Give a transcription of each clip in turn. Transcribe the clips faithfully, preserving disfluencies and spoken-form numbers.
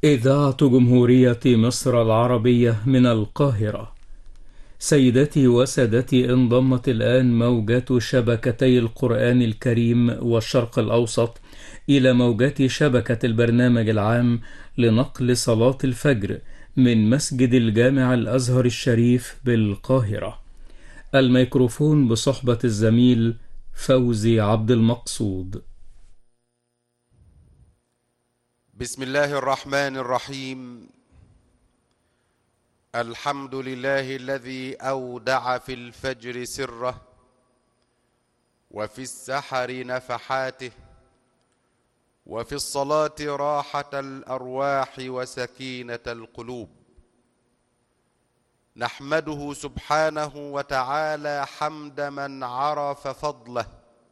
إذاعة جمهورية مصر العربية من القاهرة. سيداتي وسادتي، انضمت الآن موجات شبكتي القرآن الكريم والشرق الأوسط إلى موجات شبكة البرنامج العام لنقل صلاة الفجر من مسجد الجامع الأزهر الشريف بالقاهرة. الميكروفون بصحبة الزميل فوزي عبد المقصود. بسم الله الرحمن الرحيم. الحمد لله الذي أودع في الفجر سره وفي السحر نفحاته وفي الصلاة راحة الأرواح وسكينة القلوب. نحمده سبحانه وتعالى حمد من عرف فضله،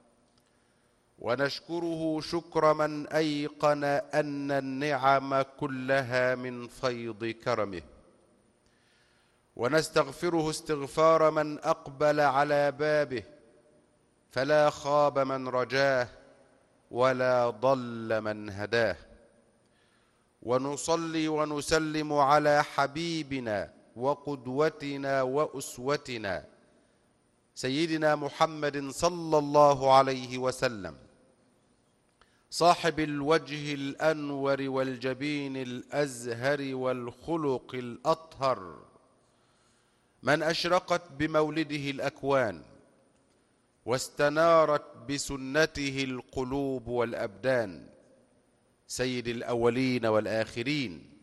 ونشكره شكر من أيقن أن النعم كلها من فيض كرمه، ونستغفره استغفار من أقبل على بابه فلا خاب من رجاه ولا ضل من هداه. ونصلي ونسلم على حبيبنا وقدوتنا وأسوتنا سيدنا محمد صلى الله عليه وسلم، صاحب الوجه الأنور والجبين الأزهر والخلق الأطهر، من أشرقت بمولده الأكوان واستنارت بسنته القلوب والأبدان، سيد الأولين والآخرين،